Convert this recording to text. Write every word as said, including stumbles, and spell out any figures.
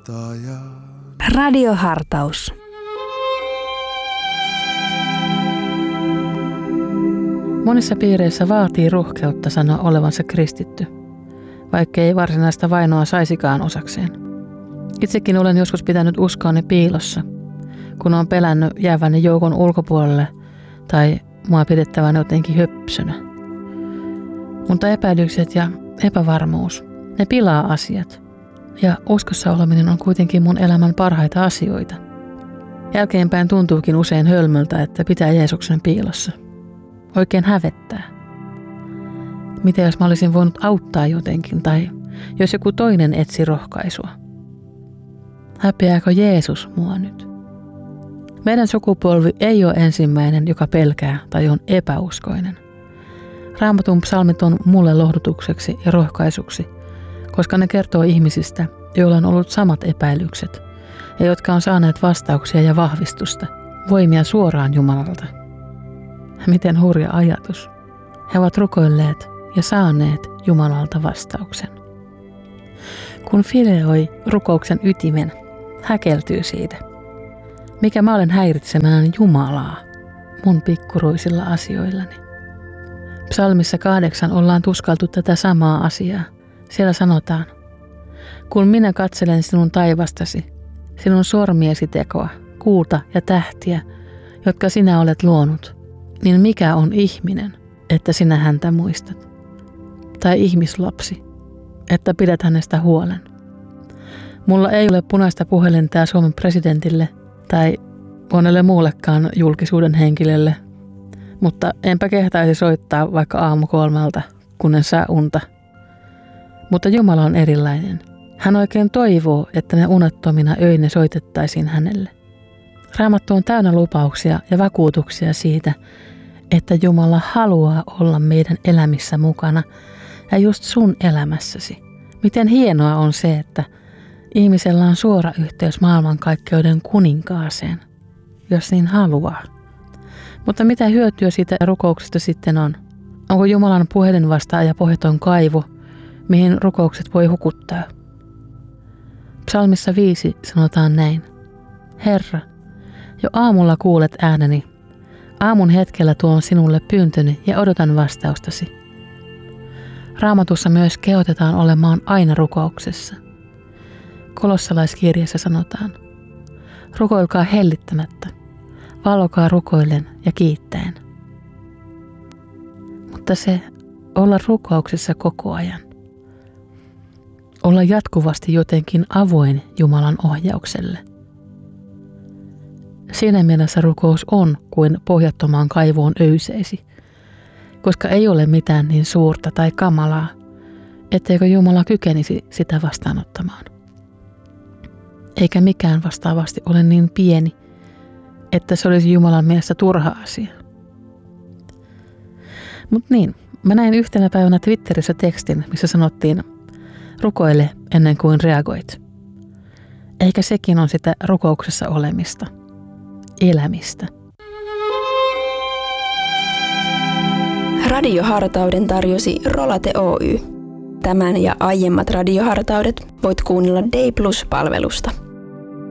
Radiohartaus. Monissa piireissä vaatii rohkeutta sanoa olevansa kristitty, vaikka ei varsinaista vainoa saisikaan osakseen. Itsekin olen joskus pitänyt uskoani piilossa, kun olen pelännyt jääväni joukon ulkopuolelle tai mua pidettävän jotenkin höpsönä. Mutta epäilykset ja epävarmuus, ne pilaa asiat. Ja uskossa oleminen on kuitenkin mun elämän parhaita asioita. Jälkeenpäin tuntuukin usein hölmöltä, että pitää Jeesuksen piilossa. Oikein hävettää. Mitä jos mä olisin voinut auttaa jotenkin, tai jos joku toinen etsi rohkaisua? Häpeääkö Jeesus mua nyt? Meidän sukupolvi ei ole ensimmäinen, joka pelkää tai on epäuskoinen. Raamatun psalmit on mulle lohdutukseksi ja rohkaisuksi, koska ne kertoo ihmisistä, joilla on ollut samat epäilykset ja jotka on saaneet vastauksia ja vahvistusta, voimia suoraan Jumalalta. Miten hurja ajatus. He ovat rukoilleet ja saaneet Jumalalta vastauksen. Kun fileoi rukouksen ytimen, häkeltyy siitä. Mikä mä olen häiritsemään Jumalaa mun pikkuruisilla asioillani. Psalmissa kahdeksan ollaan tuskaltu tätä samaa asiaa. Siellä sanotaan, kun minä katselen sinun taivastasi, sinun sormiesi tekoa, kuuta ja tähtiä, jotka sinä olet luonut, niin mikä on ihminen, että sinä häntä muistat? Tai ihmislapsi, että pidät hänestä huolen. Mulla ei ole punaista puhelinta Suomen presidentille tai monelle muullekaan julkisuuden henkilölle, mutta enpä kehtaisi soittaa vaikka aamu kolmelta, kun en saa unta. Mutta Jumala on erilainen. Hän oikein toivoo, että ne unettomina öinä soitettaisiin hänelle. Raamattu on täynnä lupauksia ja vakuutuksia siitä, että Jumala haluaa olla meidän elämissä mukana ja just sun elämässäsi. Miten hienoa on se, että ihmisellä on suora yhteys maailmankaikkeuden kuninkaaseen, jos niin haluaa. Mutta mitä hyötyä siitä rukouksesta sitten on? Onko Jumalan puhelinvastaaja pohjaton kaivo, mihin rukoukset voi hukuttaa? Psalmissa viisi sanotaan näin. Herra, jo aamulla kuulet ääneni. Aamun hetkellä tuon sinulle pyyntöni ja odotan vastaustasi. Raamatussa myös kehotetaan olemaan aina rukouksessa. Kolossalaiskirjassa sanotaan, rukoilkaa hellittämättä, valvokaa rukoillen ja kiittäen. Mutta se olla rukouksessa koko ajan. Olla jatkuvasti jotenkin avoin Jumalan ohjaukselle. Siinä mielessä rukous on kuin pohjattomaan kaivoon öyseisi, koska ei ole mitään niin suurta tai kamalaa, etteikö Jumala kykenisi sitä vastaanottamaan. Eikä mikään vastaavasti ole niin pieni, että se olisi Jumalan mielestä turha asia. Mut niin, mä näin yhtenä päivänä Twitterissä tekstin, missä sanottiin, rukoile ennen kuin reagoit. Eikä sekin on sitä rukouksessa olemista, elämistä. Radiohartauden tarjosi Rolate Oy. Tämän ja aiemmat radiohartaudet voit kuunnella Day Plus-palvelusta.